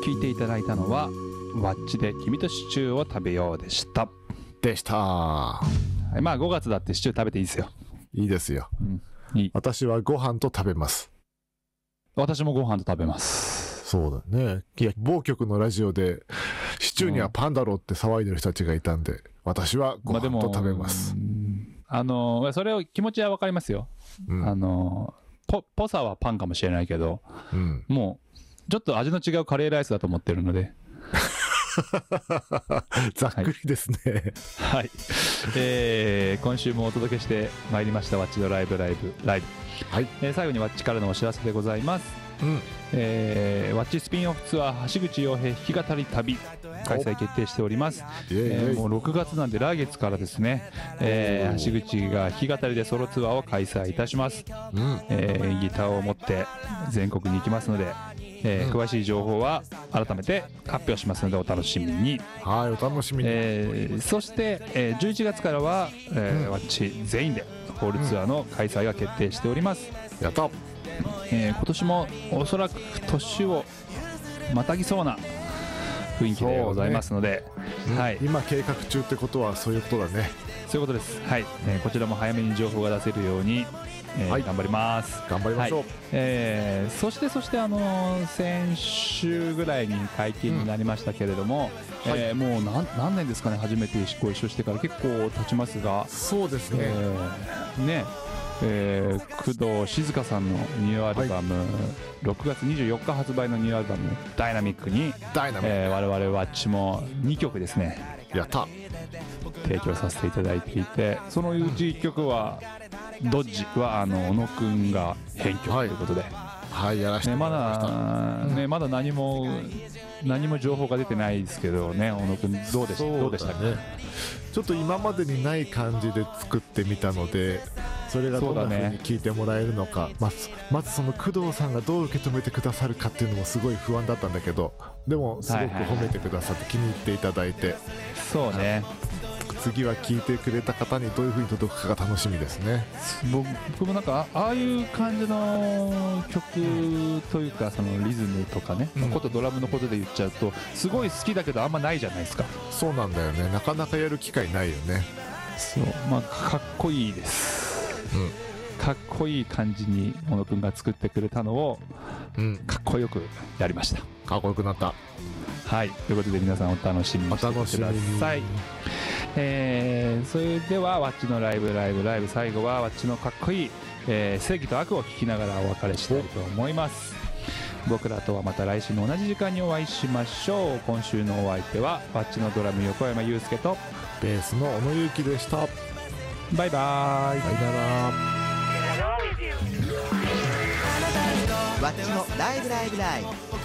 聞いていただいたのはワッチで君とシチューを食べようでした。 はい、 まあ5月だってシチュー食べていいですよ。 いいですよ、 いい。 私はご飯と食べます。 私もご飯と食べます。 そうだね。いや、某局のラジオでシチューにはパンだろうって騒いでる人たちがいたんで、私はご飯と食べます。 それを気持ちはわかりますよ。ぽさはパンかもしれないけど、もうちょっと味の違うカレーライスだと思ってるのでざっくりですね。 はい、今週もお届けしてまいりましたワッチのライブ、はい。最後にワッチからのお知らせでございます。ワッチスピンオフツアー橋口洋平弾き語り旅開催決定しております。もう6月なんで来月からですね、橋口が弾き語りでソロツアーを開催いたします。ギターを持って全国に行きますので、詳しい情報は改めて発表しますのでお楽しみに。 はい、お楽しみに。 そして、11月からは、ワッチ全員でホールツアーの開催が決定しております。 やった。 今年もおそらく年をまたぎそうな雰囲気でございますので、はい、 今計画中ってことはそういうことだね。 そういうことです。はい、こちらも早めに情報が出せるように、頑張ります。 頑張りましょう。 そして先週ぐらいに解禁になりましたけれども、もう何年ですかね、初めてご一緒してから結構経ちますが、 そうですね。 工藤静香さんのニューアルバム、6月24日発売のニューアルバム「ダイナミックに」我々ワッチも2曲ですね、 やった提供させていただいていて、そのうち1曲は「ドッジ」は小野くんが編曲ということで、 やらせてもらいました。 まだ何も情報が出てないですけどね。小野くんどうでしたかね。 ちょっと今までにない感じで作ってみたので、それがどんな風に聞いてもらえるのか、まずその工藤さんがどう受け止めてくださるかっていうのもすごい不安だったんだけど、でもすごく褒めてくださって気に入っていただいて、 そうね、 次は聴いてくれた方にどういう風に届くかが楽しみですね。 僕もなんかああいう感じの曲というか、そのリズムとかね、ことドラムのことで言っちゃうとすごい好きだけどあんまないじゃないですか。 そうなんだよね、なかなかやる機会ないよね。 そう、かっこいいです。かっこいい感じに小野くんが作ってくれたのを、かっこよくやりました。 かっこよくなった。はい、 ということで皆さんお楽しみにしてください。それではワッチのライブ、最後はワッチのかっこいい、正義と悪を聞きながらお別れしたいと思います。僕らとはまた来週の同じ時間にお会いしましょう。今週のお相手はワッチのドラム横山裕介とベースの小野裕樹でした。 バイバーイ。 さよなら。 ワッチのライブ